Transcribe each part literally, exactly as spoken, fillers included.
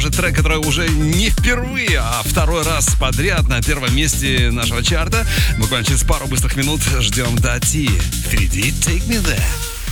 же трек, который уже не впервые, а второй раз подряд на первом месте нашего чарта. Буквально через пару быстрых минут ждем Дати. Впереди Take Me There.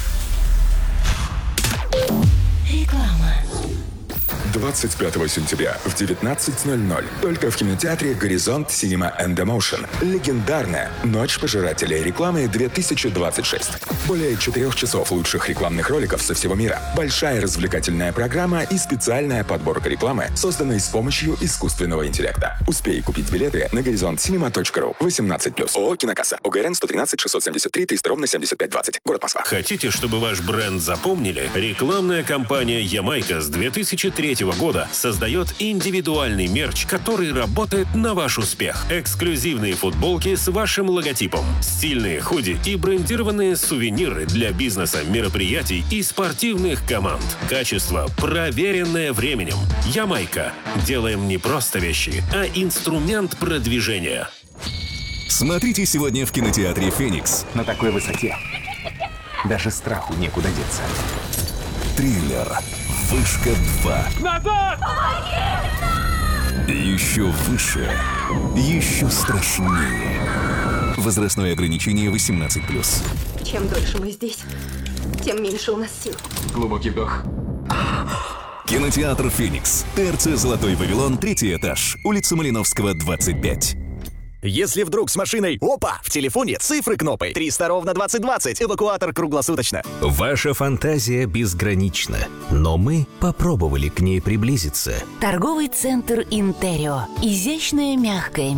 Реклама. двадцать пятого сентября в девятнадцать ноль ноль только в кинотеатре «Горизонт Cinema and Emotion» легендарная «Ночь пожирателей рекламы две тысячи двадцать шесть». Более четырех часов лучших рекламных роликов со всего мира, большая развлекательная программа и специальная подборка рекламы, созданной с помощью искусственного интеллекта. Успей купить билеты на горизонт синема точка ру. восемнадцать плюс. ООО «Кинокасса». ОГРН сто тринадцать шестьсот семьдесят три триста ровно семьдесят пять двадцать. Город Москва. Хотите, чтобы ваш бренд запомнили? Рекламная кампания «Ямайка» с две тысячи третьего года создает индивидуальный мерч, который работает на ваш успех. Эксклюзивные футболки с вашим логотипом, стильные худи и брендированные сувениры для бизнеса, мероприятий и спортивных команд. Качество, проверенное временем. «Ямайка». Делаем не просто вещи, а инструмент продвижения. Смотрите сегодня в кинотеатре «Феникс». На такой высоте даже страху некуда деться. Триллер «Вышка два». Назад! Еще выше, еще страшнее. Возрастное ограничение восемнадцать плюс. Чем дольше мы здесь, тем меньше у нас сил. Глубокий вдох. Кинотеатр «Феникс». ТРЦ «Золотой Вавилон», третий этаж. Улица Малиновского, двадцать пять. Если вдруг с машиной, опа, в телефоне цифры кнопой триста ровно двадцать двадцать, эвакуатор круглосуточно. Ваша фантазия безгранична, но мы попробовали к ней приблизиться. Торговый центр «Интерио». Изящная, мягкая